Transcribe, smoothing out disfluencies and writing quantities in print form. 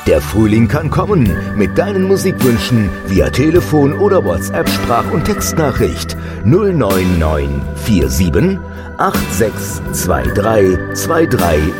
Der Frühling kann kommen mit deinen Musikwünschen via Telefon oder WhatsApp Sprach- und Textnachricht 09947 862323